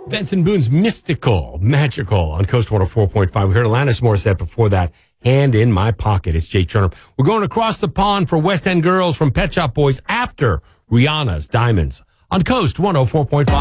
Benson Boone's Mystical, Magical on Coast 104.5. We heard Alanis Morissette before that. Hand in My Pocket. It's Jay Turner. We're going across the pond for West End Girls from Pet Shop Boys after Rihanna's Diamonds on Coast 104.5.